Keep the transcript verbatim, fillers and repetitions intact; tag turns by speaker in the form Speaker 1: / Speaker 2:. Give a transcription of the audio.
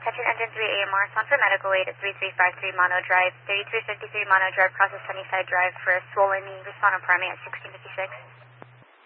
Speaker 1: Attention Engine three A M R, sound for medical aid at three three five three Mono Drive, thirty-three fifty-three Mono Drive, process Sunnyside Drive for a swollen knee. Respond on primary at sixteen fifty-six.